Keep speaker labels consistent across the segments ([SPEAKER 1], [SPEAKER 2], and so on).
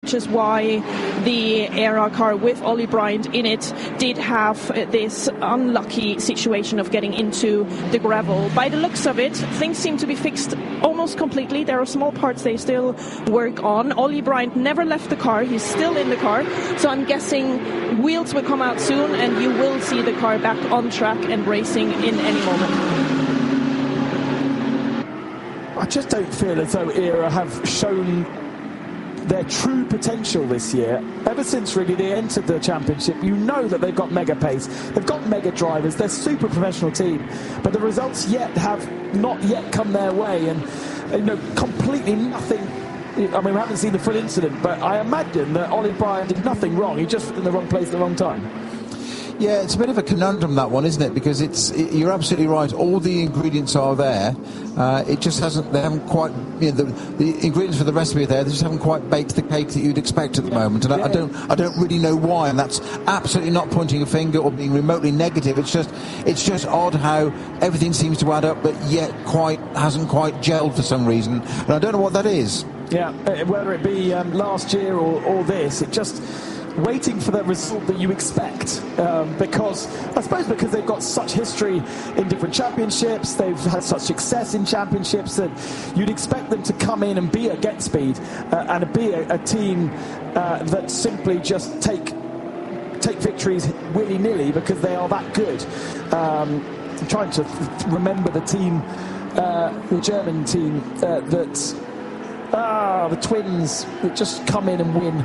[SPEAKER 1] which is why the ERA car with Ollie Bryant in it did have this unlucky situation of getting into the gravel. By the looks of it, things seem to be fixed almost completely. There are small parts they still work on. Ollie Bryant never left the car. He's still in the car. So I'm guessing wheels will come out soon and you will see the car back on track and racing in any moment.
[SPEAKER 2] I just don't feel as though ERA have shown their true potential this year. Ever since really they entered the championship, you know that they've got mega pace, they've got mega drivers, they're a super professional team, but the results have not yet come their way, and completely nothing. I mean, we haven't seen the full incident, but I imagine that Ollie Bryant did nothing wrong. He just in the wrong place at the wrong time.
[SPEAKER 3] Yeah, it's a bit of a conundrum, that one, isn't it? Because you're absolutely right. All the ingredients are there. It just hasn't. They haven't quite. The ingredients for the recipe are there. They just haven't quite baked the cake that you'd expect at the moment. And I don't really know why. And that's absolutely not pointing a finger or being remotely negative. It's just odd how everything seems to add up, but yet hasn't quite gelled for some reason. And I don't know what that is.
[SPEAKER 2] Yeah, whether it be last year or this, it just. Waiting for the result that you expect, because they've got such history in different championships, they've had such success in championships that you'd expect them to come in and be a get speed and be a team that simply just take victories willy-nilly because they are that good. I'm trying to remember the team, the German team the twins that just come in and win.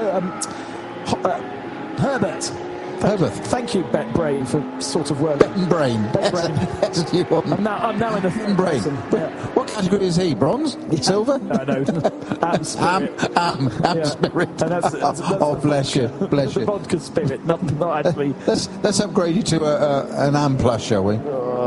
[SPEAKER 2] Herbert. Thank you, Bet Brain, for sort of work.
[SPEAKER 3] Bet Brain. That's a new one.
[SPEAKER 2] I'm now in the
[SPEAKER 3] Bet Brain.
[SPEAKER 2] Yeah.
[SPEAKER 3] What category is he? Bronze? Silver?
[SPEAKER 2] No. Am Spirit.
[SPEAKER 3] Am Spirit.
[SPEAKER 2] That's
[SPEAKER 3] bless you. Bless
[SPEAKER 2] the
[SPEAKER 3] you.
[SPEAKER 2] Vodka Spirit, not actually.
[SPEAKER 3] Let's upgrade you to an Am Plus, shall we?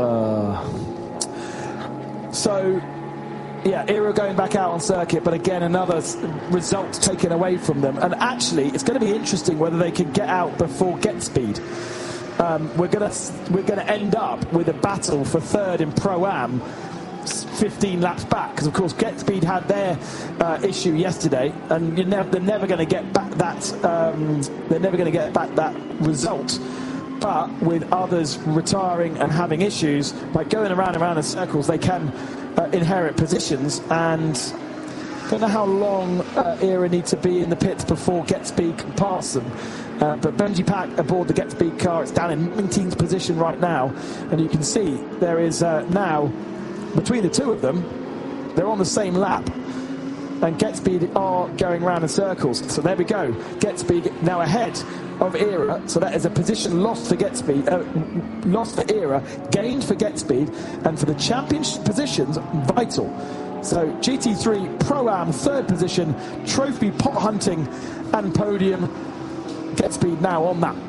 [SPEAKER 2] Yeah, ERA going back out on circuit, but again another result taken away from them. And actually, it's going to be interesting whether they can get out before get speed. We're going to end up with a battle for third in Pro-Am, 15 laps back, because of course get speed had their issue yesterday, and they're never going to get back that. They're never going to get back that result. But with others retiring and having issues, by going around in circles, they can inherit positions. And I don't know how long ERA need to be in the pits before get speed can pass them. But Benji Pack aboard the get speed car, it's down in 19th position right now, and you can see there is now between the two of them, they're on the same lap. And get speed are going around in circles. So there we go. Get speed now ahead of ERA. So that is a position lost for get speed, lost for ERA, gained for get speed, and for the championship positions, vital. So GT3 Pro-Am third position, trophy, pot hunting, and podium. Get speed now on that.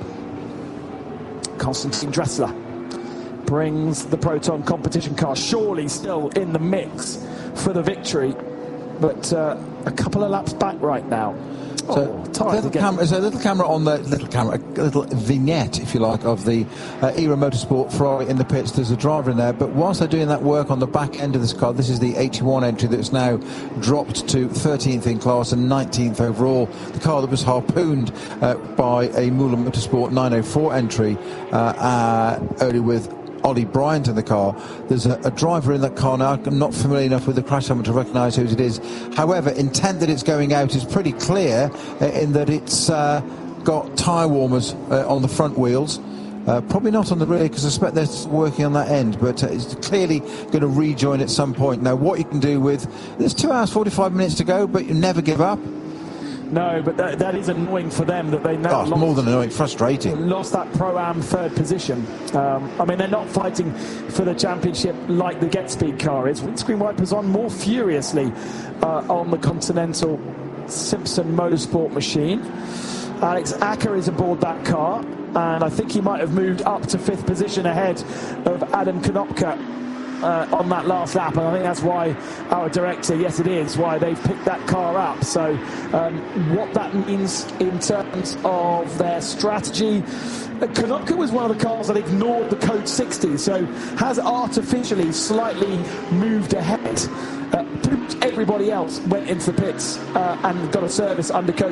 [SPEAKER 2] Konstantin Dressler brings the Proton competition car, surely still in the mix for the victory. But a couple of laps back right now.
[SPEAKER 3] There's a little camera on the a little vignette, if you like, of the ERA Motorsport Ferrari in the pits. There's a driver in there, but whilst they're doing that work on the back end of this car, this is the 81 entry that's now dropped to 13th in class and 19th overall. The car that was harpooned by a Müller Motorsport 904 entry early with Ollie Bryant in the car. There's a driver in that car now. I'm not familiar enough with the crash helmet to recognise who it is. However, intent that it's going out is pretty clear in that it's got tyre warmers on the front wheels. Probably not on the rear, because I suspect they're working on that end, but it's clearly going to rejoin at some point. Now, what you can do with... There's 2 hours, 45 minutes to go, but you never give up.
[SPEAKER 2] No, but that is annoying for them that they now
[SPEAKER 3] lost, more than annoying, frustrating.
[SPEAKER 2] Lost that Pro-Am third position. I mean, they're not fighting for the championship like the Get Speed car is. Windscreen wipers on more furiously on the Continental Simpson Motorsport machine. Alex Acker is aboard that car, and I think he might have moved up to 5th position ahead of Adam Konopka on that last lap, and I think that's why our director, yes it is, why they've picked that car up. So what that means in terms of their strategy, Konopka was one of the cars that ignored the code 60, so has artificially slightly moved ahead. Everybody else went into the pits and got a service under code